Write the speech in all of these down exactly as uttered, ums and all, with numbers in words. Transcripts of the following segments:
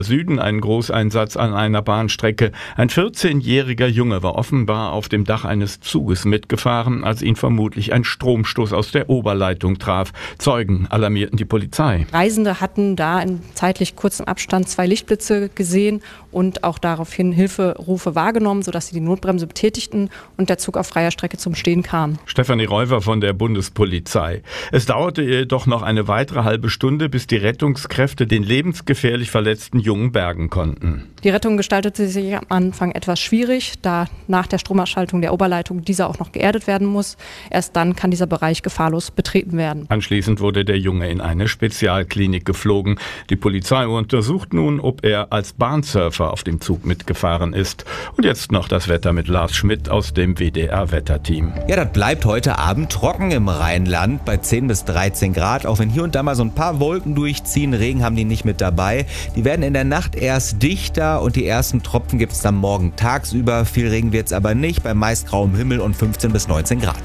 Süden einen Großeinsatz an einer Bahnstrecke. Ein vierzehnjähriger Junge war offenbar auf dem Dach eines Zuges mitgefahren, als ihn vermutlich ein Stromstoß aus der Oberleitung traf. Zeugen alarmierten die Polizei. Reisende hatten da in zeitlich kurzem Abstand zwei Lichtblitze gesehen und auch daraufhin Hilferufe wahrgenommen, sodass sie die Notbremse betätigten und der Zug auf freier Strecke zum Stehen kam. Stefanie Reuver von der Bundespolizei. Es dauerte jedoch noch eine weitere halbe Stunde, bis die Rettungskräfte den lebensgefährlich verletzten Jungen bergen konnten. Die Rettung gestaltete sich am Anfang etwas schwierig, da nach der Stromausschaltung der Oberleitung dieser auch noch geerdet werden muss. Erst dann kann dieser Bereich gefahrlos betreten werden. Anschließend wurde der Junge in eine Spezialklinik geflogen. Die Polizei untersucht nun, ob er als Bahnsurfer auf dem Zug mitgefahren ist. Und jetzt noch das Wetter mit Lars Schmidt aus dem W D R-Wetterteam. Ja, das bleibt heute Abend trocken im Rheinland bei zehn bis dreizehn Grad. Auch wenn hier und da mal so ein paar Wolken durchziehen, Regen haben die nicht mit dabei. Die werden in der Nacht erst dichter und die ersten Tropfen gibt es dann morgen tagsüber. Viel Regen wird es aber nicht, bei meist grauem Himmel und fünfzehn bis neunzehn Grad.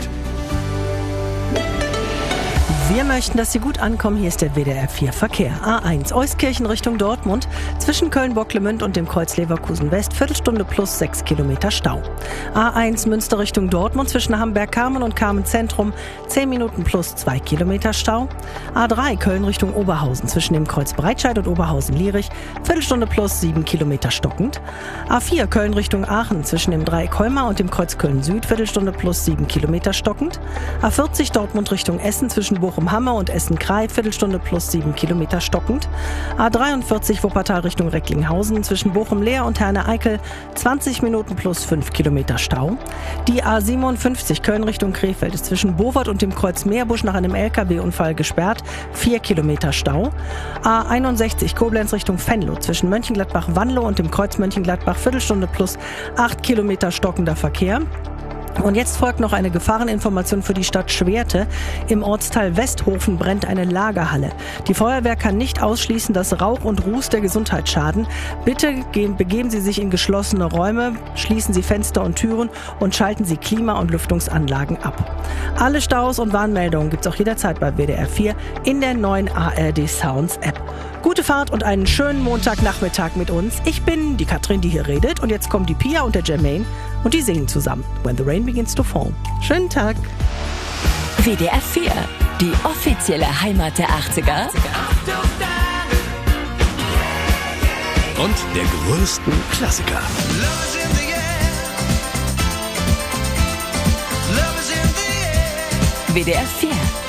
Wir möchten, dass Sie gut ankommen. Hier ist der W D R vier Verkehr. A eins Euskirchen Richtung Dortmund. Zwischen Köln-Bocklemünd und dem Kreuz Leverkusen West. Viertelstunde plus sechs Kilometer Stau. A eins Münster Richtung Dortmund. Zwischen Hamberg-Kamen und Kamen-Zentrum. zehn Minuten plus zwei Kilometer Stau. A drei Köln Richtung Oberhausen. Zwischen dem Kreuz Breitscheid und Oberhausen-Lierich. Viertelstunde plus sieben Kilometer stockend. A vier Köln Richtung Aachen. Zwischen dem Dreieck Holmar und dem Kreuz Köln-Süd. Viertelstunde plus sieben Kilometer stockend. A vierzig Dortmund Richtung Essen. Zwischen Bochum Hammer und Essen-Krei, Viertelstunde plus sieben Kilometer stockend. A dreiundvierzig Wuppertal Richtung Recklinghausen, zwischen Bochum-Leer und Herne-Eickel, zwanzig Minuten plus fünf Kilometer Stau. Die A siebenundfünfzig Köln Richtung Krefeld ist zwischen Bowart und dem Kreuz Meerbusch nach einem L K W-Unfall gesperrt, vier Kilometer Stau. A einundsechzig Koblenz Richtung Venlo, zwischen Mönchengladbach-Wanlo und dem Kreuz Mönchengladbach, Viertelstunde plus acht Kilometer stockender Verkehr. Und jetzt folgt noch eine Gefahreninformation für die Stadt Schwerte. Im Ortsteil Westhofen brennt eine Lagerhalle. Die Feuerwehr kann nicht ausschließen, dass Rauch und Ruß der Gesundheit schaden. Bitte begeben Sie sich in geschlossene Räume, schließen Sie Fenster und Türen und schalten Sie Klima- und Lüftungsanlagen ab. Alle Staus und Warnmeldungen gibt's auch jederzeit bei W D R vier in der neuen A R D Sounds App. Gute Fahrt und einen schönen Montagnachmittag mit uns. Ich bin die Katrin, die hier redet, und jetzt kommen die Pia und der Jermaine und die singen zusammen When the Rain Begins to Fall. Schönen Tag. W D R vier, die offizielle Heimat der achtziger und der größten Klassiker. W D R vier.